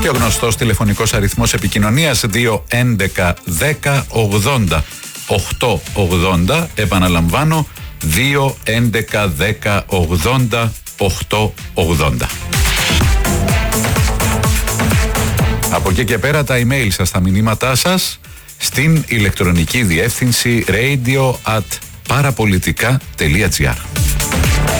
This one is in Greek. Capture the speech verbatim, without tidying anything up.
Και ο γνωστός τηλεφωνικός αριθμός επικοινωνίας δύο έντεκα δέκα ογδόντα οκτακόσια ογδόντα. Επαναλαμβάνω, δύο έντεκα δέκα ογδόντα οκτακόσια ογδόντα. Από εκεί και πέρα τα email σας, τα μηνύματά σας στην ηλεκτρονική διεύθυνση radio at parapolitica.gr.